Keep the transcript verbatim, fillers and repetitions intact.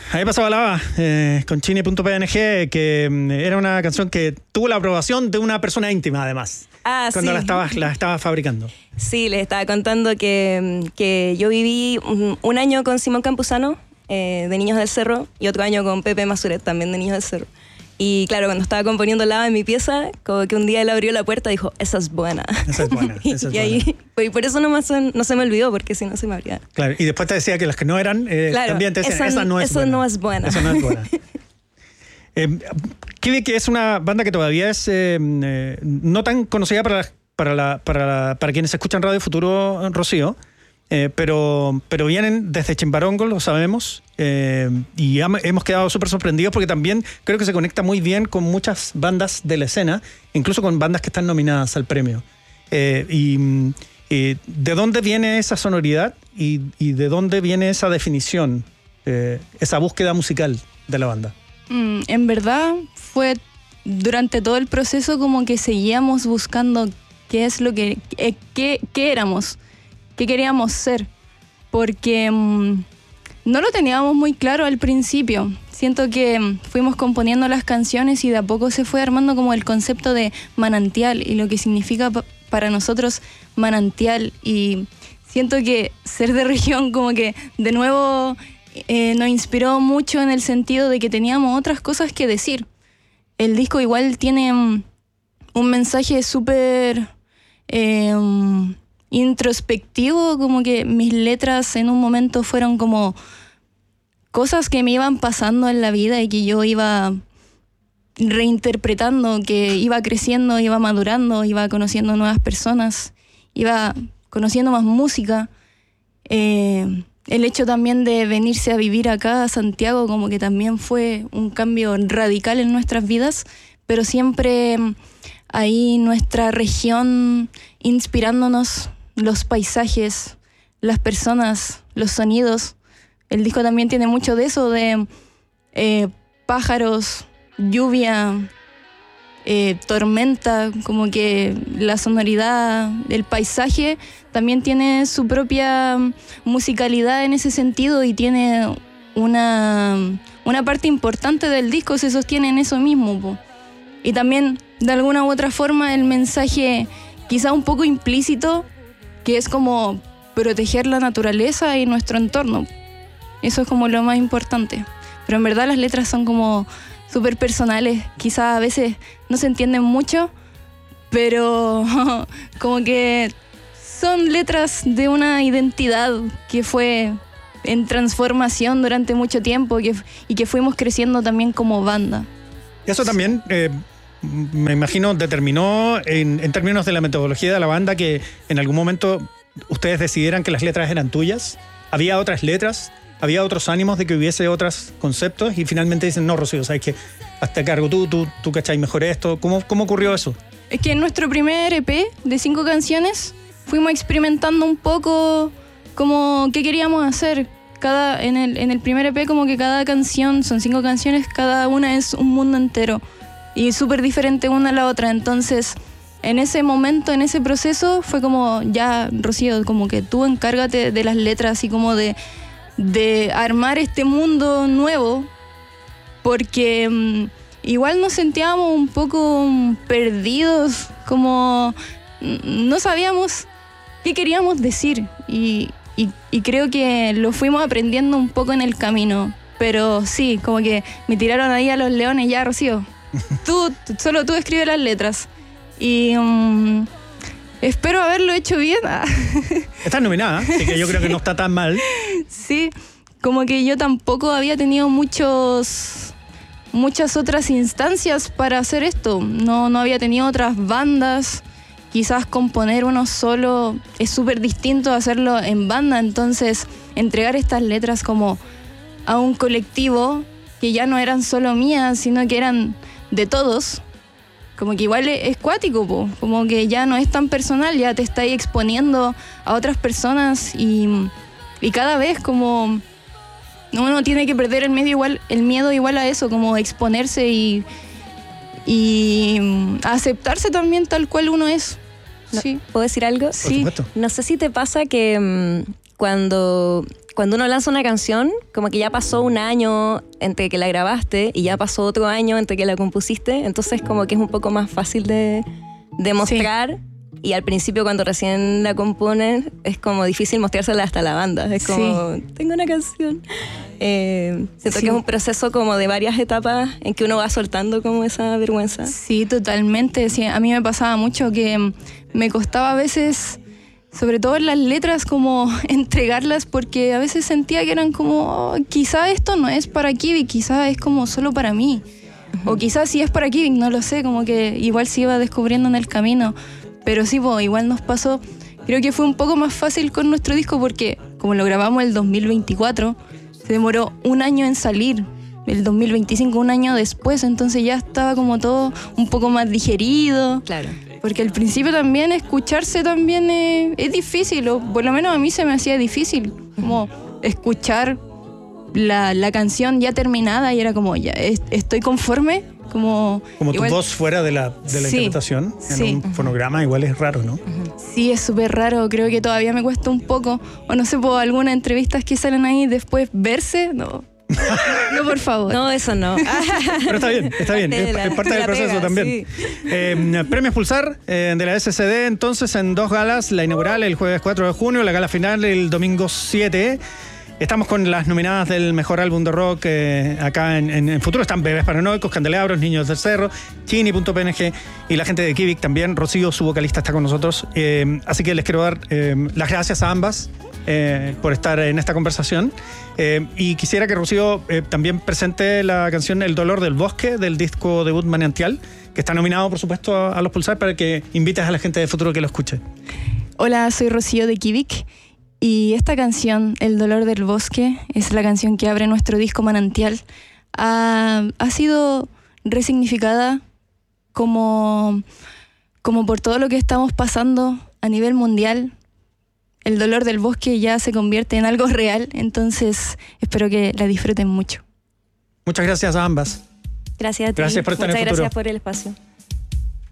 ahí pasaba Lava eh, con Chini punto p n g, que mm, era una canción que tuvo la aprobación de una persona íntima, además. Ah, cuando sí. la estaba, la estaba fabricando. Sí, les estaba contando que, que yo viví un, un año con Simón Campuzano, eh, de Niños del Cerro, y otro año con Pepe Masuret, también de Niños del Cerro. Y claro, cuando estaba componiendo Lava en mi pieza, como que un día él abrió la puerta y dijo, esa es buena. Esa es buena. Esa es y, ahí, buena. y por eso no, me, no se me olvidó, porque si no se me habría... Claro, y después te decía que las que no eran, eh, claro, también te decían, esa, esa no es eso buena. no es buena. Esa no es buena. eh, Kiwi, que es una banda que todavía es eh, eh, no tan conocida para, para, la, para, la, para quienes escuchan Radio Futuro, Rocío, eh, pero, pero vienen desde Chimbarongo, lo sabemos, eh, y ham, hemos quedado súper sorprendidos porque también creo que se conecta muy bien con muchas bandas de la escena, incluso con bandas que están nominadas al premio. Eh, y, y ¿de dónde viene esa sonoridad y, y de dónde viene esa definición, eh, esa búsqueda musical de la banda? Mm, en verdad fue durante todo el proceso como que seguíamos buscando qué es lo que, eh, qué, qué éramos, qué queríamos ser, porque mmm, no lo teníamos muy claro al principio. Siento que mmm, fuimos componiendo las canciones y de a poco se fue armando como el concepto de manantial y lo que significa pa- para nosotros manantial, y siento que ser de región como que de nuevo eh, nos inspiró mucho en el sentido de que teníamos otras cosas que decir. El disco igual tiene um, un mensaje súper eh, um, introspectivo, como que mis letras en un momento fueron como cosas que me iban pasando en la vida y que yo iba reinterpretando, que iba creciendo, iba madurando, iba conociendo nuevas personas, iba conociendo más música. Eh, el hecho también de venirse a vivir acá a Santiago como que también fue un cambio radical en nuestras vidas, pero siempre ahí nuestra región inspirándonos, los paisajes, las personas, los sonidos. El disco también tiene mucho de eso, de eh, pájaros, lluvia, eh, tormenta, como que la sonoridad del paisaje también tiene su propia musicalidad en ese sentido y tiene una, una parte importante del disco, se sostiene en eso mismo, po. Y también de alguna u otra forma el mensaje quizá un poco implícito, que es como proteger la naturaleza y nuestro entorno. Eso es como lo más importante. Pero en verdad las letras son como súper personales, quizás a veces no se entienden mucho, pero como que son letras de una identidad que fue en transformación durante mucho tiempo que, y que fuimos creciendo también como banda. Eso también, eh, me imagino, determinó en, en términos de la metodología de la banda que en algún momento ustedes decidieran que las letras eran tuyas. Había otras letras, había otros ánimos de que hubiese otros conceptos y finalmente dicen, no, Rocío, sabes que hasta cargo tú, tú, tú cachai mejor esto. ¿Cómo, cómo ocurrió eso? Es que en nuestro primer E P de cinco canciones fuimos experimentando un poco como qué queríamos hacer. Cada, en, el, en el primer E P como que cada canción, son cinco canciones, cada una es un mundo entero y súper diferente una a la otra. Entonces, en ese momento, en ese proceso, fue como, ya, Rocío, como que tú encárgate de las letras y como de, de armar este mundo nuevo, porque um, igual nos sentíamos un poco um, perdidos, como no sabíamos qué queríamos decir y, y, y creo que lo fuimos aprendiendo un poco en el camino, pero sí, como que me tiraron ahí a los leones, ya, Rocío, tú, solo tú escribes las letras y um, espero haberlo hecho bien. Estás nominada, así que yo creo que no está tan mal. Sí, como que yo tampoco había tenido muchos muchas otras instancias para hacer esto, no, no había tenido otras bandas. Quizás componer uno solo es súper distinto a hacerlo en banda, entonces entregar estas letras como a un colectivo que ya no eran solo mías, sino que eran de todos, como que igual es cuático, po. Como que ya no es tan personal, ya te estás exponiendo a otras personas y, y cada vez como uno tiene que perder el, medio igual, el miedo igual a eso, como exponerse y... y aceptarse también tal cual uno es. No, sí. ¿Puedo decir algo? Sí. Por supuesto. No sé si te pasa que mmm, cuando cuando uno lanza una canción, como que ya pasó un año entre que la grabaste y ya pasó otro año entre que la compusiste, entonces como que es un poco más fácil de, de mostrar. Sí. Y al principio cuando recién la componen es como difícil mostrársela hasta la banda. Es como, sí. tengo una canción. Eh, siento sí. que es un proceso como de varias etapas en que uno va soltando como esa vergüenza. Sí, totalmente. Sí, a mí me pasaba mucho que me costaba a veces, sobre todo en las letras, como entregarlas porque a veces sentía que eran como, oh, quizá esto no es para Kivik, quizá es como solo para mí. Uh-huh. O quizás sí es para Kivik, no lo sé, como que igual se iba descubriendo en el camino. Pero sí, pues, igual nos pasó, creo que fue un poco más fácil con nuestro disco porque como lo grabamos el dos mil veinticuatro, se demoró un año en salir, el dos mil veinticinco, un año después, entonces ya estaba como todo un poco más digerido. Claro. Porque al principio también escucharse también es, es difícil, o por lo menos a mí se me hacía difícil, como escuchar la, la canción ya terminada y era como, ya es, estoy conforme. Como, como igual, tu voz fuera de la, de la sí, interpretación en sí. un fonograma, igual es raro, ¿no? Sí, es súper raro, creo que todavía me cuesta un poco, o no sé, por algunas entrevistas que salen ahí después verse, no, no, por favor. No, eso no. Pero está bien, está bien, es, la, es parte del proceso pega, también. Sí. Eh, Premios Pulsar eh, de la S C D, entonces en dos galas, la inaugural el jueves cuatro de junio, la gala final el domingo siete. Estamos con las nominadas del mejor álbum de rock eh, acá en, en, en Futuro. Están Bebés Paranoicos, Candelabros, Niños del Cerro, Chini punto P N G y la gente de Kivik también. Rocío, su vocalista, está con nosotros. Eh, así que les quiero dar eh, las gracias a ambas eh, por estar en esta conversación. Eh, y quisiera que Rocío eh, también presente la canción El Dolor del Bosque del disco debut Manantial, que está nominado, por supuesto, a, a los Pulsar, para que invites a la gente de Futuro que lo escuche. Hola, soy Rocío de Kivik. Y esta canción, El Dolor del Bosque, es la canción que abre nuestro disco Manantial. Ha, ha sido resignificada como, como por todo lo que estamos pasando a nivel mundial. El dolor del bosque ya se convierte en algo real, entonces espero que la disfruten mucho. Muchas gracias a ambas. Gracias a ti. Gracias por estar en Muchas Futuro. Gracias por el espacio.